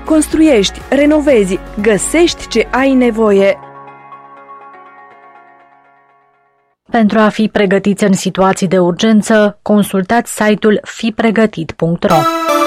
construiești, renovezi, găsești ce ai nevoie. Pentru a fi pregătiți în situații de urgență, consultați site-ul fipregătit.ro.